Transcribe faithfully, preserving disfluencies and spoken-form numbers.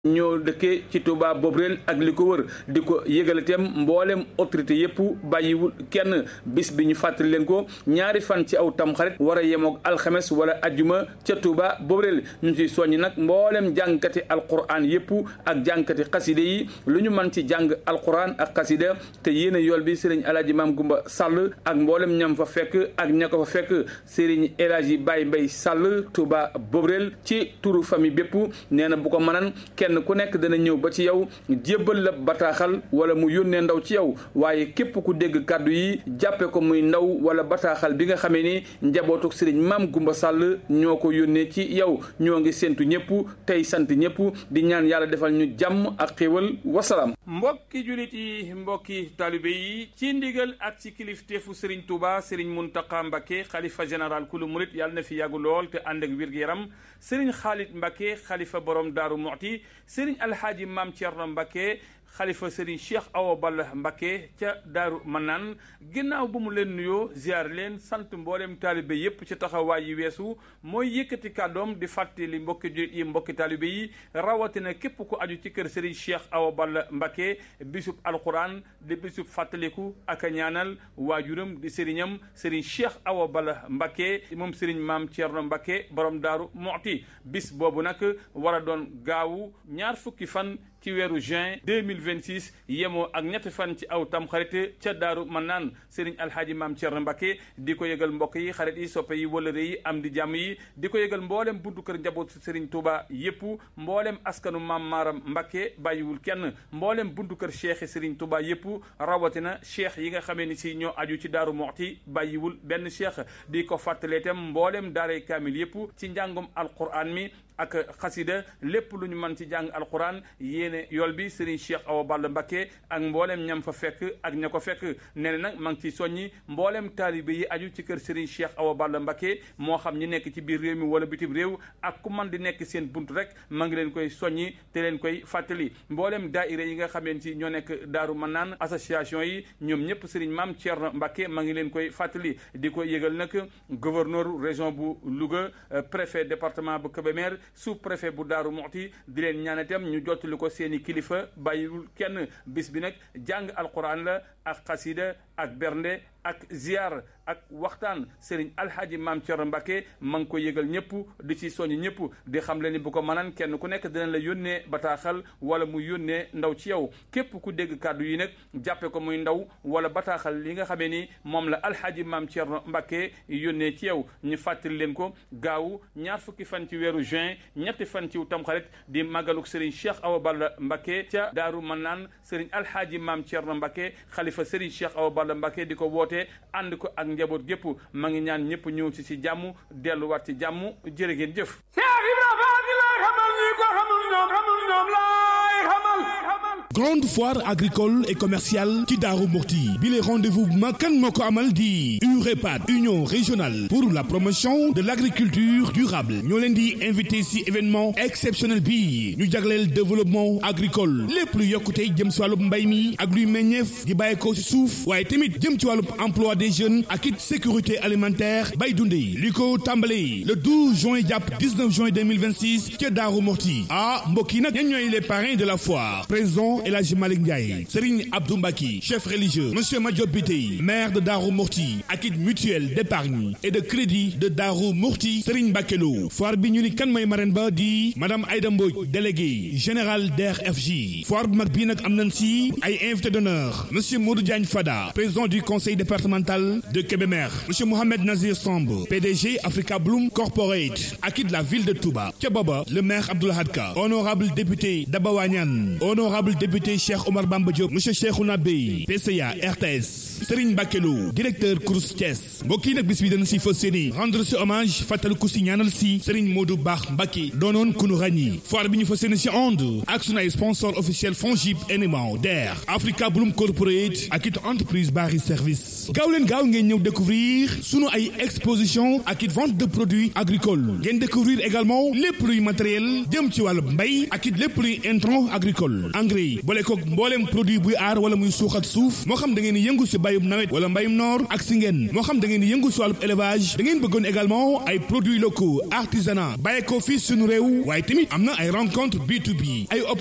ñoo dëkkee ci Touba Bobrel ak li ko wër di ko yëgale itam mboolem autorité yëpp bàyyiwul kenn bis bi ñu fàttali leen ko ñaari fan ci aw tamxarit war a yemoog alxames wala ajjuma ca Touba Bobrel ñu ciy soññi nag mboolem jàngkati alquran yëpp ak jàngkati xaside yi lu ñu mën ci jàng alquran ak xasida te yéen a yool bi Serigne El Hadji Mame Goumba Sall ak mboolem ñam fa fekk ak ña ko fa fekk Serigne El Hadji Baye Mbaye Sall Touba Bobrel ci turu famille bépp nee na bu ko mënan kenn ku nekk dana ñëw ba ci yow jébbal la bataaxal wala mu yónnee ndaw ci yow waaye képp ku dégg kàddu yi jàppe ko muy ndaw wala bataaxal bi nga xamee ni njabootuk Serigne Mame Goumba Sall ñoo ko yónnee ci yow ñoo ngi séntu ñëpp tey sant ñëpp di ñaan yàlla defal ñu jàmm ak xéewal wasalaam. mbokki julit yi mbokki taalibe yi ci ndigal ak ci kilifteefu Serigne Touba Serigne Mountakha Mbacké xalifa général kulu murit yàlla na fi yàggu lool te ànd ak wér-gu-yaram Serigne Khalid Mbacké xalifa borom Daaru Muxti Serigne Alhaaji Mame Thierno Mbacké xalifa Serigne Cheikh Awa Balla Mbacké ca Daaru Manaan ginnaaw bu mu leen nuyoo ziar leen sant mboolem taalibe yépp ci taxawaay yi weesu mooy yëkkati kàddoom di fàttali mbokki julit yi mbokki taalibe yi rawatina képp ku aju ci kër Serigne Cheikh Awa Balla Mbacké bisub alquran di bisub fàttaliku ak a ñaanal waajuram di sëriñam Serigne Cheikh Awa Balla Mbacké moom Serigne Mame Thierno Mbacké borom Daaru Muxti bis boobu nag war a doon gaawu ñaar fukki fan ci weeru juin deux mille vingt-six yemoo ak ñetti fan ci aw tamxarit ca Daaru Manaan Serigne Alhaaji Mame Thierno Mbacké di ko yëgal mbokk yi xarit yi soppe yi wëllëre yi am di jàmm yi di ko yëgal mboolem buntu kër njaboot Serigne Touba yépp mboolem askanu Mame Maram Mbacké bàyyiwul kenn mboolem buntu kër cheikh Serigne Touba yépp rawatina cheikh yi nga xamee ni si ñoo aju ci Daaru Muxti bàyyiwul benn cheikh di ko fàttalee itam mboolem daaray kaamil yépp ci njàngum alquran mi ak xasida lépp lu ñu mën ci jàng alquran yéene yool bi Serigne Cheikh Awa Balla Mbacké ak mboolem ñam fa fekk ak ña ko fekk nee na nag maa ngi ciy soññi mboolem taalibe yi aju ci kër Serigne Cheikh Awa Balla Mbacké moo xam ñi nekk ci biir réew mi wala bitim réew ak ku man di nekk seen bunt rek maa ngi leen koy soññi te leen koy fàttali mboolem daaira yi nga xameen ci ñoo nekk Daaru Manaan association yi ñoom ñëpp Serigne Mame Thierno Mbacké maa ngi leen koy fàttali di ko yëgal nag gouverneur région bu Louga préfet département bu Kébémer sous-préfet bu Daaru Muxti di leen ñaan itam ñu jottali ko seeni kilifa bàyyiwul kenn bis bi nag jàng alquran la ak xasida ak bernde ak ziar ak waxtaan Serigne Alhaaji Mame Thierno Mbacké ma ngi ko yëgal ñëpp di ci soññ ñëpp di xam leen ni bu ko mënan kenn ku nekk dinañ la yónnee bataaxal wala mu yónnee ndaw ci yow képp ku dégg kàddu yi nag jàppe ko muy ndaw wala bataaxal li nga xamee ni moom la Alhaaji Mame Thierno Mbacké yónnee ci yow ñu fàttali leen ko gaawu ñaar fukki fan ci weeru juin ñetti fan ci tamxarit di màggaluk Serigne Cheikh Awa Balla Mbacké ca Daaru Manaan Serigne Alhaaji Mame Thierno Mbacké xalifa Serigne Cheikh Awa Balla Mbacké di ko woote ànd ko ak njaboot gépp ma ngi ñaan ñëpp ñëw ci ci jàmm delluwaat ci jàmm jërë ngeen jëf Grande foire agricole et commerciale ci Daaru Muxti bi les rendez-vous ma kan moo ko amal di U R E P A D Union régionale pour la promotion de l'agriculture durable ñoo leen di invité ci événement exceptionnel bi ñu jagleel développement agricole lépp lu yokkute jëm ci wàllub mbay mi ak luy meññeef di bàyyeekoo ci suuf waaye tamit jëm ci wàllub emploi des jeunes ak it sécurité alimentaire bay dundee li ko tàmbalee le douze juin jàpp dix-neuf juin deux mille vingt-six ca Daaru Muxti ah mbokk yi nag ñan ñooy les parrains de la foire président El Hadji Malick Ndiaye Serigne Abdou Mbaki chef religieux Monsieur Madiop Biteye maire de Darou Mourti ak it mutuelle d'épargne et de crédit de Darou Mourti Serigne Mbacké Lo foire bi ñu ni kan mooy marraine ba di madame Aïda Mbodj délégué général D R F J foire bu mag bii nag am nañ si ay invité d'honneur Monsieur Modou Diagne Fada président du conseil départemental de Kébémer Monsieur Mohamed Nazir Samb P D G Africa Bloom Corporate ak it la ville de Touba ca booba le maire Abdoul Ahad Ka honorable député Daba Wañan honorable député Cheikh Omar Bamba Diop monsieur Cheikhouna Bey P C A R T S Serigne Mbacké Lo directeur Crous Thiès mbokk yi nag bis bi dana si fas yéene rendre si hommage fàttaliku si ñaanal si Serigne Modou Baax Mbacké doonoon ku nu ràññi foire bi ñu fas yéene si onde ak sunu ay sponsor officiel Fongib N M A D E R Africa Bloom Corporate ak it entreprise Bari Service gaaw leen gaaw ngeen ñëw découvrir sunu ay exposition ak it vente de produits agricoles ngeen découvrir également lépp luy matériel jëm ci wàllu mbay ak it lépp luy intrant agricole engrais boole koog mbooleem produit buy aar wala muy suuxat suuf moo xam da ngeen di yëngu si bayum nawet wala mbayum noor ak si ngeen moo xam da ngeen di yëngu si wàllub élevage da ngeen bëggoon également ay produits locaux artisanat bàyyi ko fii suñu réew waaye tamit am na ay rencontre B to B ay